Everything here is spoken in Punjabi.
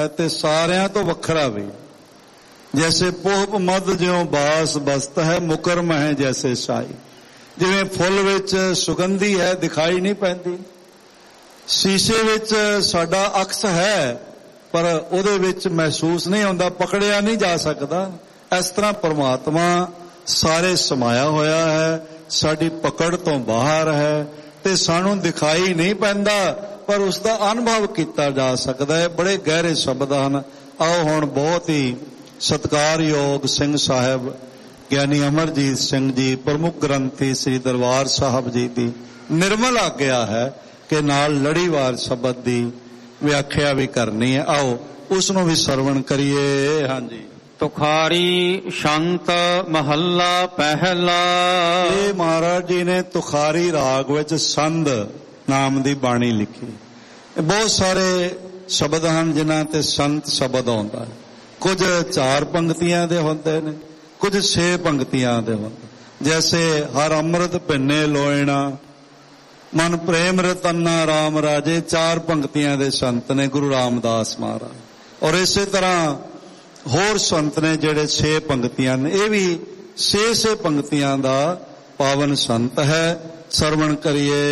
ਹੈ ਤੇ ਸਾਰਿਆਂ ਤੋਂ ਵੱਖਰਾ ਵੀ। ਜੈਸੇ ਪੋਹਪ ਮਧ ਜਿਉਂ ਬਾਸ ਬਸਤ ਹੈ, ਮੁਕਰਮ ਹੈ ਜੈਸੇ ਸਾਈ। ਜਿਵੇਂ ਫੁੱਲ ਵਿੱਚ ਸੁਗੰਧੀ ਹੈ, ਦਿਖਾਈ ਨਹੀਂ ਪੈਂਦੀ। ਸ਼ੀਸ਼ੇ ਵਿੱਚ ਸਾਡਾ ਅਕਸ ਹੈ, ਪਰ ਉਹਦੇ ਵਿੱਚ ਮਹਿਸੂਸ ਨਹੀਂ ਹੁੰਦਾ, ਪਕੜਿਆ ਨਹੀਂ ਜਾ ਸਕਦਾ। ਇਸ ਤਰ੍ਹਾਂ ਪਰਮਾਤਮਾ ਸਾਰੇ ਸਮਾਇਆ ਹੋਇਆ ਹੈ, ਸਾਡੀ ਪਕੜ ਤੋਂ ਬਾਹਰ ਹੈ ਤੇ ਸਾਨੂੰ ਦਿਖਾਈ ਨਹੀਂ ਪੈਂਦਾ, ਪਰ ਉਸ ਦਾ ਅਨੁਭਵ ਕੀਤਾ ਜਾ ਸਕਦਾ ਹੈ। ਬੜੇ ਗਹਿਰੇ ਸ਼ਬਦ ਹਨ। ਆਓ ਹੁਣ ਬਹੁਤ ਹੀ ਸਤਿਕਾਰਯੋਗ ਸਿੰਘ ਸਾਹਿਬ ਗਿਆਨੀ ਅਮਰਜੀਤ ਸਿੰਘ ਜੀ, ਪ੍ਰਮੁੱਖ ਗ੍ਰੰਥੀ ਸ੍ਰੀ ਦਰਬਾਰ ਸਾਹਿਬ ਜੀ ਦੀ ਨਿਰਮਲ ਆਗਿਆ ਹੈ ਕਿ ਨਾਲ ਲੜੀਵਾਰ ਸ਼ਬਦ ਦੀ ਵਿਆਖਿਆ ਵੀ ਕਰਨੀ ਹੈ। ਆਓ ਉਸ ਨੂੰ ਵੀ ਸਰਵਣ ਕਰੀਏ। ਹਾਂਜੀ। ਤੁਖਾਰੀ ਸ਼ੰਤ ਮਹੱਲਾ ਪਹਿਲਾ। ਇਹ ਮਹਾਰਾਜ ਜੀ ਨੇ ਤੁਖਾਰੀ ਰਾਗ ਵਿੱਚ ਸੰਦ ਨਾਮ ਦੀ ਬਾਣੀ ਲਿਖੀ। ਬਹੁਤ ਸਾਰੇ ਸ਼ਬਦ ਹਨ ਜਿਨ੍ਹਾਂ ਤੇ ਸੰਤ ਸ਼ਬਦ ਆਉਂਦਾ ਹੈ। ਕੁਝ 4 ਪੰਕਤੀਆਂ ਦੇ ਹੁੰਦੇ ਨੇ, ਕੁਝ 6 ਪੰਕਤੀਆਂ ਦੇ ਹੁੰਦੇ। ਜੈਸੇ ਹਰ ਅੰਮ੍ਰਿਤ ਭਿੰਨੇ ਲੋਇਣਾ, ਮਨ ਪ੍ਰੇਮ ਰਤਨਾ ਰਾਮ ਰਾਜੇ, 4 ਪੰਕਤੀਆਂ ਦੇ ਸੰਤ ਨੇ ਗੁਰੂ ਰਾਮਦਾਸ ਮਹਾਰਾਜ। ਔਰ ਇਸੇ ਤਰ੍ਹਾਂ ਹੋਰ ਸੰਤ ਨੇ ਜਿਹੜੇ 6 ਪੰਕਤੀਆਂ ਨੇ, ਇਹ ਵੀ 6 ਪੰਕਤੀਆਂ ਦਾ ਪਾਵਨ ਸੰਤ ਹੈ। ਸਰਵਣ ਕਰੀਏ।